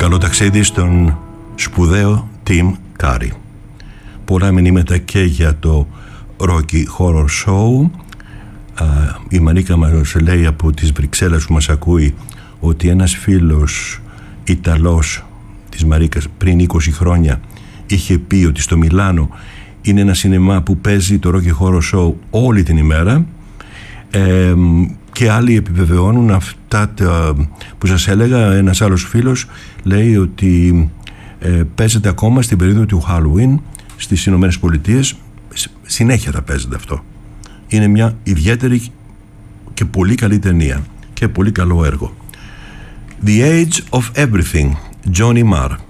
Καλό ταξίδι στον σπουδαίο Tim Curry. Πολλά μηνύματα και για το Rocky Horror Show. Η Μαρίκα μας λέει από τις Βρυξέλλες που μας ακούει ότι ένας φίλος Ιταλός της Μαρίκας πριν 20 χρόνια είχε πει ότι στο Μιλάνο είναι ένα σινεμά που παίζει το Rocky Horror Show όλη την ημέρα, και άλλοι επιβεβαιώνουν αυτά που σας έλεγα. Ένας άλλος φίλος λέει ότι παίζεται ακόμα στην περίοδο του Halloween στις Ηνωμένες Πολιτείες. Συνέχεια θα παίζεται αυτό. Είναι μια ιδιαίτερη και πολύ καλή ταινία και πολύ καλό έργο. The Age of Everything, Johnny Marr.